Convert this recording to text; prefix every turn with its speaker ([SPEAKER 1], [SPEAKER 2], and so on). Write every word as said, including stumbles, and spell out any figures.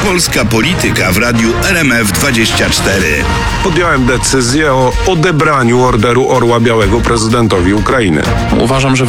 [SPEAKER 1] Polska polityka w radiu R M F dwadzieścia cztery.
[SPEAKER 2] Podjąłem decyzję o odebraniu Orderu Orła Białego prezydentowi Ukrainy.
[SPEAKER 3] Uważam, że